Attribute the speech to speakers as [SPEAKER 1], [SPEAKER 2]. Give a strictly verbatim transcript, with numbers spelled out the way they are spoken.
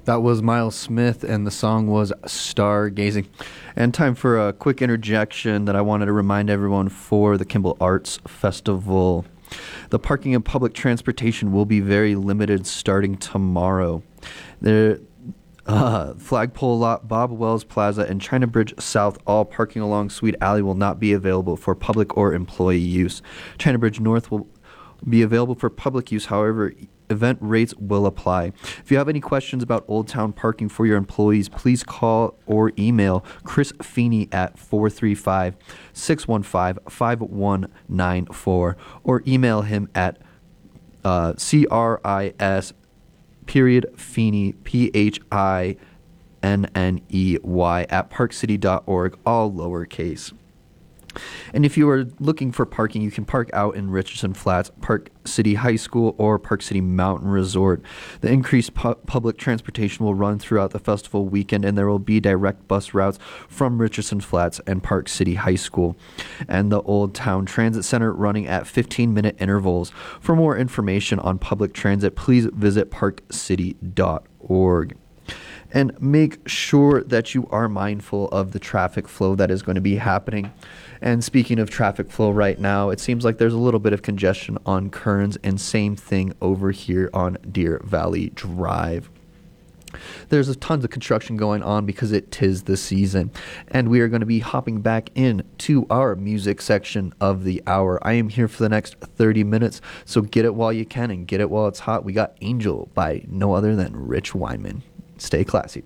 [SPEAKER 1] That was Miles Smith, and the song was Stargazing. And time for a quick interjection that I wanted to remind everyone for the Kimball Arts Festival. The parking and public transportation will be very limited starting tomorrow. There, uh, Flagpole Lot, Bob Wells Plaza, and China Bridge South, all parking along Sweet Alley will not be available for public or employee use. China Bridge North will be available for public use, however, event rates will apply. If you have any questions about Old Town parking for your employees, please call or email Chris Feeney at four three five, six one five, five one nine four or email him at uh, C R I S period Feeney, P H I N N E Y at park city dot org, all lowercase. And if you are looking for parking, you can park out in Richardson Flats, Park City High School, or Park City Mountain Resort. The increased pu- public transportation will run throughout the festival weekend, and there will be direct bus routes from Richardson Flats and Park City High School and the Old Town Transit Center running at fifteen-minute intervals. For more information on public transit, please visit park city dot org. And make sure that you are mindful of the traffic flow that is going to be happening. And speaking of traffic flow right now, it seems like there's a little bit of congestion on Kearns, and same thing over here on Deer Valley Drive. There's a tons of construction going on because it tis the season, and we are going to be hopping back in to our music section of the hour. I am here for the next thirty minutes, so get it while you can and get it while it's hot. We got Angel by no other than Rich Weinman. Stay classy.